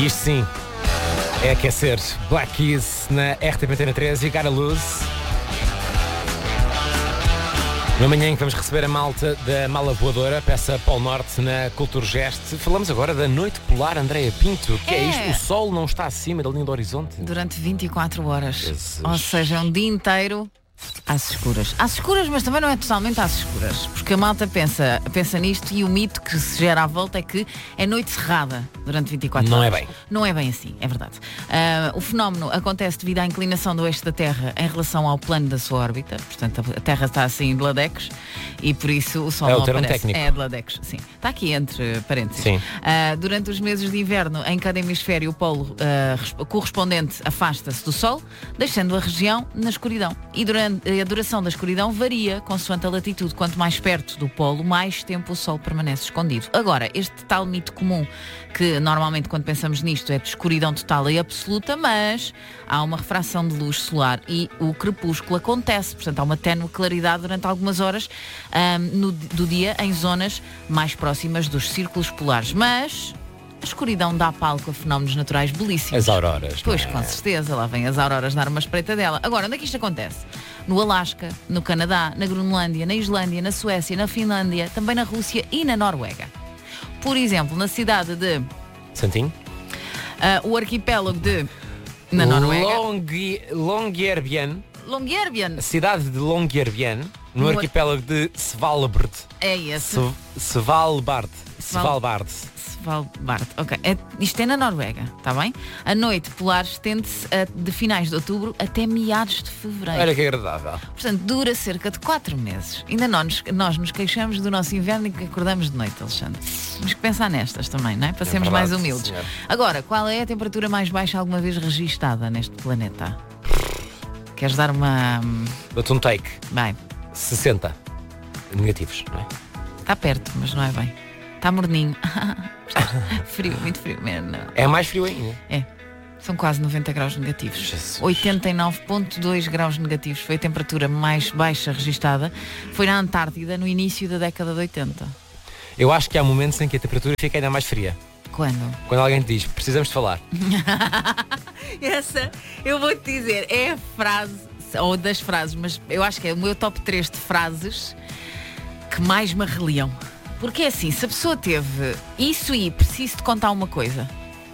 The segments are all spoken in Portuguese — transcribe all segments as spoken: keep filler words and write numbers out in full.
E isto sim é aquecer. Black Keys na R T P Antena três e Gotta Lose. Na manhã em que vamos receber a malta da Mala Voadora, peça Polo Norte na Culturgest. Falamos agora da Noite Polar, Andreia Pinto. O que é. é isto? O sol não está acima da linha do horizonte? Durante vinte e quatro horas. Jesus. Ou seja, um dia inteiro às escuras. Às escuras, mas também não é totalmente às escuras. Porque a malta pensa, pensa nisto e o mito que se gera à volta é que é noite cerrada durante vinte e quatro não horas. Não é bem. Não é bem assim, é verdade. Uh, o fenómeno acontece devido à inclinação do eixo da Terra em relação ao plano da sua órbita. Portanto, a Terra está assim de ladecos e por isso o Sol é não o termo aparece. Técnico. É de ladecos, sim. Está aqui entre parênteses. Sim. Uh, durante os meses de inverno, em cada hemisfério, o polo uh, correspondente afasta-se do Sol, deixando a região na escuridão. E durante a duração da escuridão varia consoante a latitude. Quanto mais perto do polo, mais tempo o Sol permanece escondido. Agora, este tal mito comum, que normalmente quando pensamos nisto é de escuridão total e absoluta, mas há uma refração de luz solar e o crepúsculo acontece. Portanto, há uma ténue claridade durante algumas horas um, no, do dia em zonas mais próximas dos círculos polares. Mas a escuridão dá palco a fenómenos naturais belíssimos. As auroras. Pois, é? com certeza. Lá vem as auroras dar uma espreita dela. Agora, onde é que isto acontece? No Alasca, no Canadá, na Groenlândia, na Islândia, na Suécia, na Finlândia, também na Rússia e na Noruega. Por exemplo, na cidade de Santinho? Uh, o arquipélago de... Na Noruega. Longi, Longyearbyen. Longyearbyen. A cidade de Longyearbyen, no, No arquipélago de Svalbard. É esse. Se, Svalbard. Sval- Svalbard. Svalbard. Ok. É, isto é na Noruega, está bem? A noite polar estende-se a- de finais de outubro até meados de fevereiro. Olha que agradável. Portanto, dura cerca de quatro meses. Ainda não nos, nós nos queixamos do nosso inverno e que acordamos de noite, Alexandre. Temos que pensar nestas também, não é? Para É sermos verdade, mais humildes. senhor. Agora, qual é a temperatura mais baixa alguma vez registada neste planeta? Queres dar uma... hum, Dou-te um take. Bem, sessenta negativos, não é? está perto, mas não é bem. Está morninho. Frio, muito frio mesmo. Não. É mais frio ainda. É. São quase noventa graus negativos. Jesus. oitenta e nove vírgula dois graus negativos foi a temperatura mais baixa registada. Foi na Antártida no início da década de oitenta. Eu acho que há momentos em que a temperatura fica ainda mais fria. Quando? Quando alguém te diz, precisamos de falar. Essa, eu vou-te dizer, é a frase, ou das frases, mas eu acho que é o meu top três de frases que mais me arreliam. Porque é assim, se a pessoa teve isso e preciso de contar uma coisa.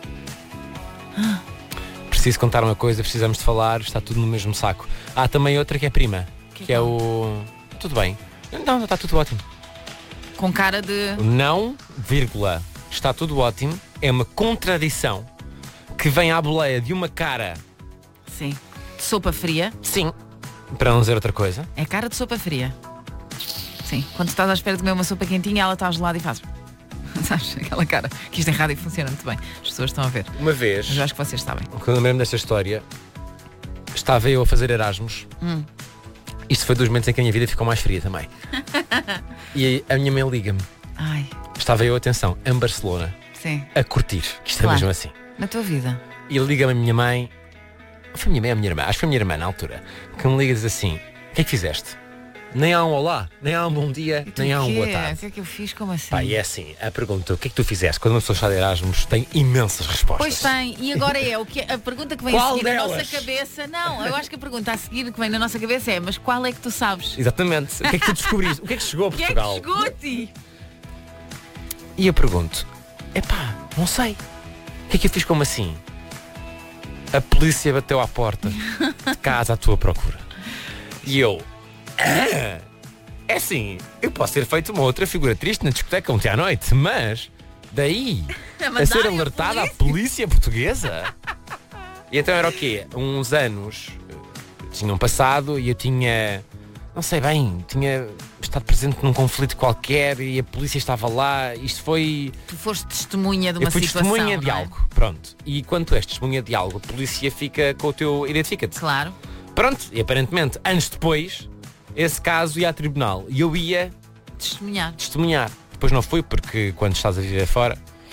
Preciso contar uma coisa, precisamos de falar, está tudo no mesmo saco. Há também outra que é prima, que, Que é é o... Tudo bem. Não, está tudo ótimo. Com cara de... Não, vírgula, está tudo ótimo, é uma contradição que vem à boleia de uma cara, Sim. De sopa fria. sim, para não dizer outra coisa. É cara de sopa fria. Sim. Quando estás à espera de comer uma sopa quentinha, ela está gelada e faz. Sabes? Aquela cara. Que isto em rádio funciona muito bem. As pessoas estão a ver. Uma vez, Mas eu acho que vocês sabem. quando eu lembro desta história, estava eu a fazer Erasmus. Hum. Isto foi dos momentos em que a minha vida ficou mais fria também. E a minha mãe liga-me. Ai, Estava eu, atenção, em Barcelona, sim. a curtir, que isto é Claro. mesmo assim. Na tua vida. E liga-me a minha mãe, foi a minha mãe ou a minha irmã, acho que foi a minha irmã na altura, que me liga e diz assim, o que é que fizeste? Nem há um olá, nem há um bom dia, E tu nem há o um quê? boa tarde. O que é que eu fiz? Como assim? Pá, e é assim, a pergunta, o que é que tu fizeste? Quando uma pessoa está de Erasmus tem imensas respostas. Pois tem, e agora é o que a pergunta que vem Qual a seguir na delas? nossa cabeça. Não, eu acho que a pergunta a seguir que vem na nossa cabeça é: mas qual é que tu sabes? Exatamente. O que é que tu descobriste? O que é que chegou a O que é que Portugal? chegou a ti? E eu pergunto, epá, não sei. O que é que eu fiz como assim? A polícia bateu à porta de casa à tua procura. E eu, ah, é assim, eu posso ter feito uma outra figura triste na discoteca ontem à noite, mas daí a ser mandarem a alertada à polícia? polícia portuguesa. E então era o quê? Uns anos eh, tinham passado e eu tinha, não sei bem, tinha estado presente num conflito qualquer e a polícia estava lá. Isto foi... Tu foste testemunha de uma Eu fui situação. testemunha de não é? algo, pronto. E quando tu és testemunha de algo, a polícia fica com o teu... Identifica-te. Claro. Pronto, e aparentemente, anos depois, esse caso ia a tribunal. E eu ia Testemunhar. testemunhar. Depois não fui, porque quando estás a viver fora,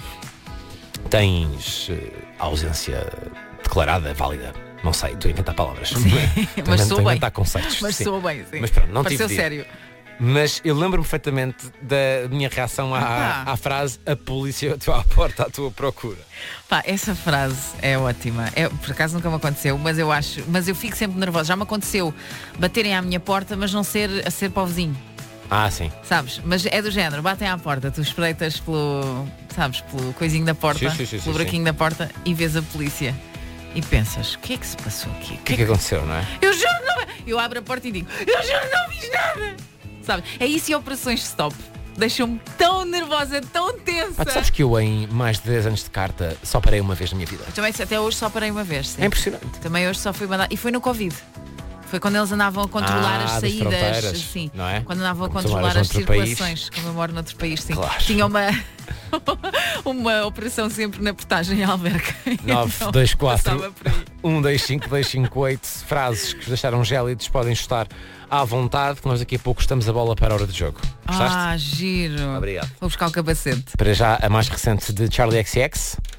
tens eh, ausência declarada, válida. Não sei, estou a inventar palavras. Estou a Mas inventar- sou estou a bem. inventar conceitos. Mas sim. sou bem, sim. Mas pronto, não tive Pareceu dia. sério. Mas eu lembro-me perfeitamente da minha reação à, Ah. à frase a polícia bateu à porta à tua procura. Pá, essa frase é ótima. É, por acaso nunca me aconteceu, mas eu acho, mas eu fico sempre nervosa. Já me aconteceu baterem à minha porta, mas não ser a ser para o vizinho. Ah, sim. Sabes? Mas é do género, batem à porta, tu espreitas pelo, sabes, pelo coisinho da porta, Sim, sim, sim, pelo sim, buraquinho da porta e vês a polícia. E pensas, o que é que se passou aqui? O que é que aconteceu, não é? Eu juro, não. Eu abro a porta e digo, eu juro, não fiz nada. Sabe? É isso e operações stop. Deixam-me tão nervosa, tão tensa. Pá, tu sabes que eu, em mais de dez anos de carta, só parei uma vez na minha vida. Também até hoje só parei uma vez. Sim. É impressionante. Também hoje só fui mandar. E foi no Covid. Foi quando eles andavam a controlar Ah, as das saídas. fronteiras, Sim. não é? Quando andavam a Como tu controlar moras as noutro país. circulações. Como eu moro noutro país, sim. Claro. Tinha uma, uma operação sempre na portagem em Alverca. nove Então, dois quatro passava por aí. um dois cinco dois cinco oito frases que vos deixaram gélidos podem chutar à vontade, que nós daqui a pouco estamos a bola para a hora de jogo. Gostaste? Ah, giro. Obrigado. Vou buscar o capacete. Para já a mais recente de Charlie X C X.